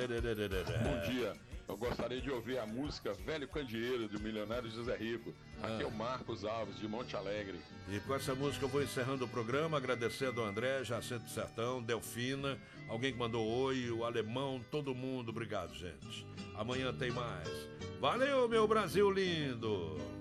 Bom dia. Eu gostaria de ouvir a música Velho Candeeiro, do Milionário José Rico. Aqui é o Marcos Alves, de Monte Alegre. E com essa música eu vou encerrando o programa, agradecendo ao André, Jacinto Sertão, Delfina, alguém que mandou oi, o Alemão, todo mundo. Obrigado, gente. Amanhã tem mais. Valeu, meu Brasil lindo!